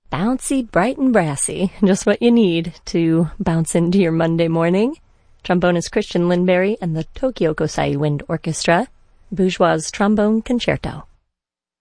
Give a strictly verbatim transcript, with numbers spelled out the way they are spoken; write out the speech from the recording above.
Bouncy, bright, and brassy. Just what you need to bounce into your Monday morning. Trombonist Christian Lindberry and the Tokyo Kosai Wind Orchestra. Bourgeois Trombone Concerto.